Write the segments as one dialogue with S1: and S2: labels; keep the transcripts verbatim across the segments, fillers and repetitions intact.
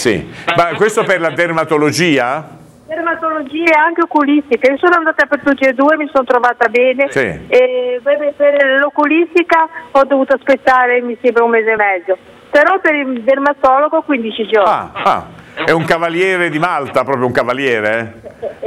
S1: sì. Ma questo per la dermatologia?
S2: Dermatologia e anche oculistica. Io sono andata per tutti e due, mi sono trovata bene.
S1: Sì.
S2: E per, per l'oculistica ho dovuto aspettare, mi sembra, un mese e mezzo. Però per il dermatologo quindici giorni.
S1: Ah, ah. È un cavaliere di Malta, proprio un cavaliere?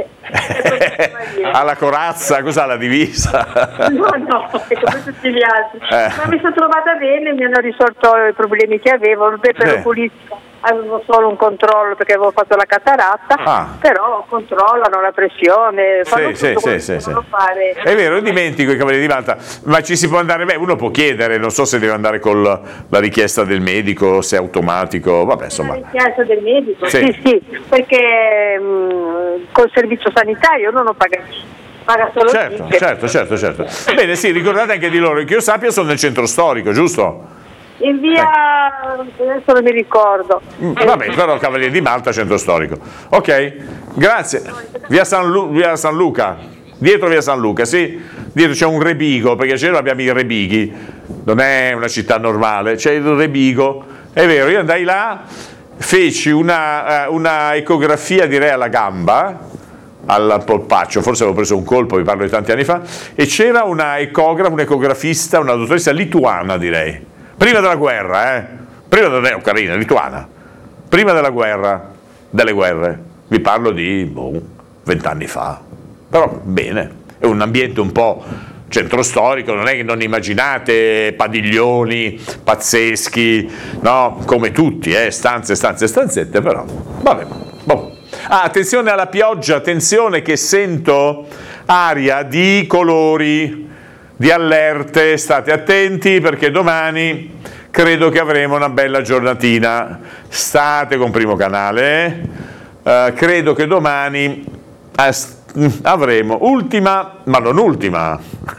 S1: Ha la corazza, cos'ha la divisa?
S2: No, no, è come tutti gli altri.
S1: Eh.
S2: Ma mi sono trovata bene, mi hanno risolto i problemi che avevo. Beh, per
S1: Sì.
S2: l'oculista avevo solo un controllo perché avevo fatto la cataratta,
S1: Ah.
S2: però controllano la pressione, fanno
S1: Sì, sì,
S2: tutto
S1: sì,
S2: quello
S1: sì,
S2: che
S1: sì.
S2: devono fare.
S1: È vero, io dimentico i cavalieri di Malta, ma ci si può andare, beh, uno può chiedere, non so se deve andare con la richiesta del medico, se è automatico, vabbè, insomma.
S2: La richiesta del medico?
S1: Sì.
S2: Sì, sì, perché mh, col servizio sanitario non ho pagato. Paga solo
S1: Certo,
S2: ticket.
S1: certo, certo, certo. Bene, sì, ricordate anche di loro, che io sappia sono nel centro storico, giusto?
S2: In via, adesso non mi ricordo.
S1: Mm, Vabbè, però Cavalieri di Malta, centro storico. Ok, grazie. Via San, Lu- via San Luca, dietro via San Luca, sì. Dietro c'è un Rebigo, perché a Genova abbiamo i Rebighi, non è una città normale, c'è il Rebigo. È vero, io andai là, feci una, eh, una ecografia, direi, alla gamba, al polpaccio, forse avevo preso un colpo, vi parlo di tanti anni fa, e c'era una ecografa, un'ecografista, una dottoressa lituana, direi. Prima della guerra, eh? Prima della oh, carina, lituana. Prima della guerra, delle guerre. Vi parlo di boh, vent'anni fa. Però bene, è un ambiente un po' centro storico, non è che non immaginate padiglioni pazzeschi, no? Come tutti, eh? Stanze, stanze, stanzette, però vabbè. Boh. Ah, attenzione alla pioggia, attenzione che sento aria di colori, di allerte, state attenti perché domani credo che avremo una bella giornatina. State con Primo Canale, eh? Uh, credo che domani avremo ultima, ma non ultima,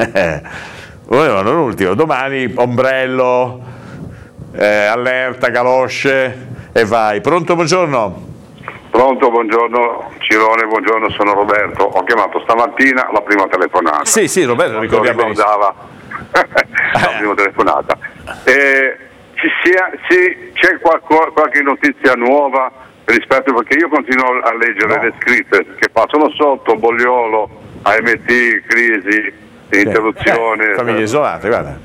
S1: ma non ultima, domani ombrello, eh, allerta, galosce e vai. Pronto, buongiorno?
S3: Pronto, buongiorno Cirone, buongiorno, sono Roberto, ho chiamato stamattina la prima telefonata.
S1: Sì, sì, Roberto, ricordiamo
S3: ricordava la prima telefonata. Eh, ci sia, sì, c'è qualco, qualche notizia nuova rispetto, perché io continuo a leggere
S1: No.
S3: le scritte che passano sotto, Bogliolo, A M T, crisi, interruzione.
S1: Eh, famiglie isolate, guarda.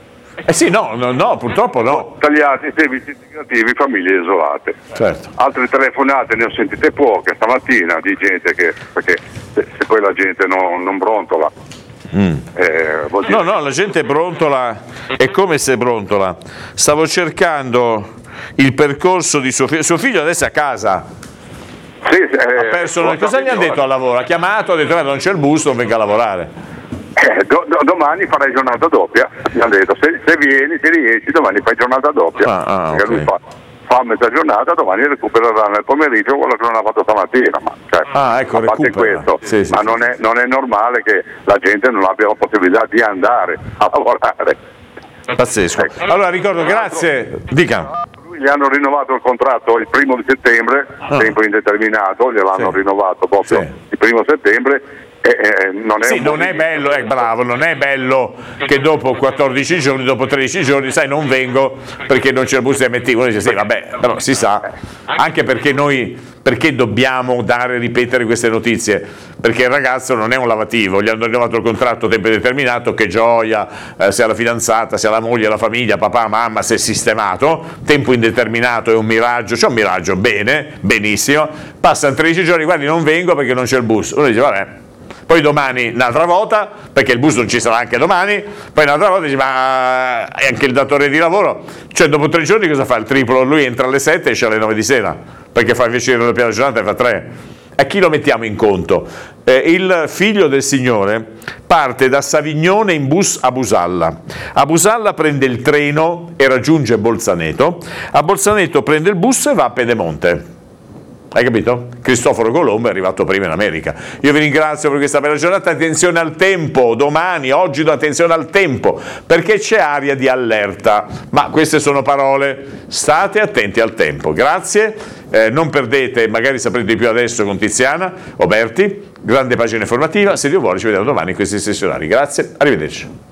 S1: Eh sì, no, no, no, purtroppo no.
S3: Tagliati, servizi integrativi, famiglie isolate.
S1: Certo.
S3: Altre telefonate ne ho sentite poche stamattina di gente che, perché se, se poi la gente non, non brontola,
S1: Mm.
S3: eh, vuol dire-
S1: No, no, la gente brontola, è come se brontola. Stavo cercando il percorso di suo figlio, suo figlio adesso è a casa,
S3: Sì, eh,
S1: ha perso, cosa gli hanno detto al lavoro? Ha chiamato, ha detto "Guarda, non c'è il bus, non venga a lavorare".
S3: Eh, do, do, domani farai giornata doppia, mi hanno detto, se, se vieni, se riesci, domani fai giornata doppia,
S1: Ah, ah,
S3: perché
S1: ok.
S3: lui fa, fa mezza giornata, domani recupererà nel pomeriggio quello che non ha fatto stamattina, ma, cioè,
S1: Ah, ecco,
S3: a parte
S1: recupera.
S3: questo,
S1: Sì, sì,
S3: ma
S1: sì,
S3: non, è, non è normale che la gente non abbia la possibilità di andare a lavorare.
S1: Pazzesco.
S3: Ecco.
S1: Allora ricordo, grazie, dica.
S3: Lui gli hanno rinnovato il contratto il primo di settembre,
S1: Ah.
S3: tempo indeterminato, gliel'hanno
S1: Sì.
S3: rinnovato proprio
S1: Sì.
S3: il primo settembre. E, eh, non è
S1: Sì,
S3: un
S1: non è bello, eh, bravo, non è bello che dopo quattordici giorni, dopo tredici giorni, sai, non vengo perché non c'è il bus di M T. Uno dice sì, vabbè, però si sa, anche perché noi, perché dobbiamo dare, ripetere queste notizie? Perché il ragazzo non è un lavativo, gli hanno rinnovato il contratto a tempo indeterminato, che gioia, eh, sia la fidanzata, sia la moglie, la famiglia, papà, mamma, si è sistemato, tempo indeterminato è un miraggio, c'è un miraggio, bene, benissimo, passano tredici giorni, guardi non vengo perché non c'è il bus, uno dice vabbè. Poi domani un'altra volta, perché il bus non ci sarà anche domani, poi un'altra volta dice ma è anche il datore di lavoro, cioè dopo tre giorni cosa fa? Il triplo, lui entra alle sette e esce alle nove di sera, perché fa invece il piano giornata e fa tre. A chi lo mettiamo in conto? Eh, il figlio del signore parte da Savignone in bus a Busalla, a Busalla prende il treno e raggiunge Bolzaneto, a Bolzaneto prende il bus e va a Pedemonte. Hai capito? Cristoforo Colombo è arrivato prima in America. Io vi ringrazio per questa bella giornata. Attenzione al tempo, domani, oggi do attenzione al tempo, perché c'è aria di allerta. Ma queste sono parole, state attenti al tempo. Grazie, eh, non perdete, magari saprete di più adesso con Tiziana Oberti, grande pagina informativa. Se Dio vuole ci vediamo domani in questi stessi orari. Grazie, arrivederci.